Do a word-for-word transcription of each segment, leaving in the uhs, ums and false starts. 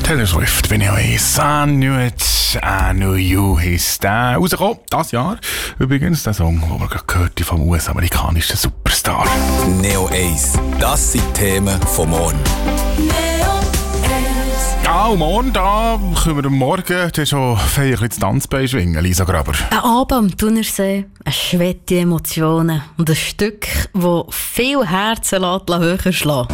Taylor Swift, bin ich auch I knew it, I knew you, heisst der. Rausgekommen, das Jahr. Übrigens, der Song, den wir gerade gehört haben vom U S-amerikanischen Superstar. Neo eins, das sind die Themen von morgen. Ja, und morgen, da können wir am Morgen dann schon feierlich ins Tanzbein schwingen, Lisa Graber. Ein Abend am Thunersee, eine schwette Emotionen und ein Stück, das viel Herzen höher schlägt.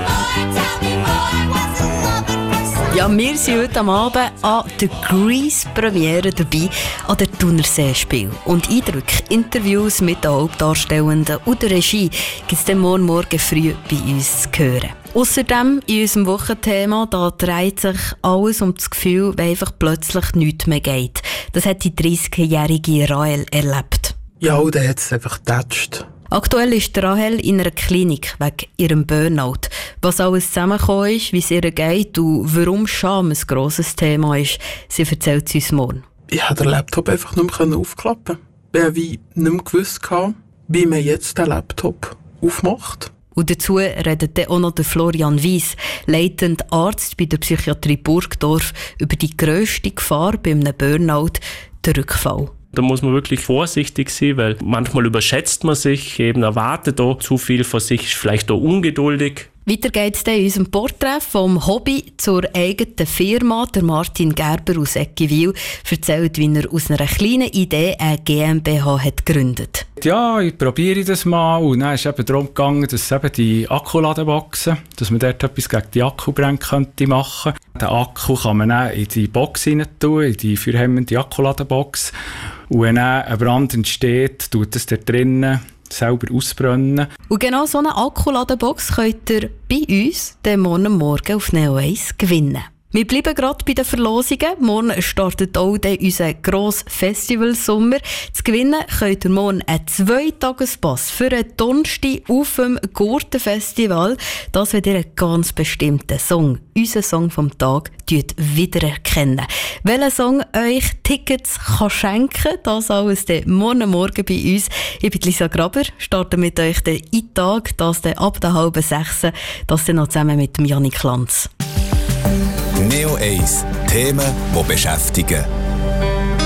Ja, wir sind heute am Abend an der Grease-Premiere dabei, an der Thunersee-Spiel. Und Eindrücke, Interviews mit den Hauptdarstellenden und der Regie gibt es dann morgen, morgen früh bei uns zu hören. Außerdem in unserem Wochenthema, da dreht sich alles um das Gefühl, wenn einfach plötzlich nichts mehr geht. Das hat die dreißigjährige Rahel erlebt. Ja, und dann hat es einfach getatscht. Aktuell ist Rahel in einer Klinik wegen ihrem Burnout. Was alles zusammengekommen ist, wie es ihr geht und warum Scham ein grosses Thema ist, sie erzählt es uns morgen. Ich konnte den Laptop einfach nicht mehr aufklappen. Ich habe wie nicht mehr gewusst, wie man jetzt den Laptop aufmacht. Und dazu redet dann auch noch der Florian Weiss, leitender Arzt bei der Psychiatrie Burgdorf, über die grösste Gefahr bei einem Burnout, den Rückfall. Da muss man wirklich vorsichtig sein, weil manchmal überschätzt man sich, eben erwartet auch zu viel von sich, ist vielleicht auch ungeduldig. Weiter geht es in unserem Porträt vom Hobby zur eigenen Firma. Der Martin Gerber aus Eggiwil erzählt, wie er aus einer kleinen Idee eine GmbH hat gegründet. Ja, ich probiere das mal. Und dann ist es eben darum gegangen, dass eben die Akkuladenboxen, dass man dort etwas gegen die Akkubrände könnte machen. Den Akku kann man dann in die Box rein tun, in die feuerhemmende Akkuladenbox. Und wenn dann ein Brand entsteht, tut es dort drinnen selber ausbrennen. Und genau so eine Akkuladenbox könnt ihr bei uns den morgen Morgen auf Neo eins gewinnen. Wir bleiben gerade bei den Verlosungen. Morgen startet auch unser grosser Festivalsommer. Zu gewinnen könnt ihr morgen einen Zweitagespass für einen Donnerstag auf dem Gurtenfestival. Das wird ihr einen ganz bestimmten Song, unseren Song vom Tag, wiedererkennen. Welcher Song euch Tickets kann schenken, das alles dann morgen Morgen bei uns. Ich bin Lisa Graber, starte mit euch den I-Tag, das dann ab der halben sechs, das dann noch zusammen mit dem Janik Lanz. Neo eins, Themen, die beschäftigen.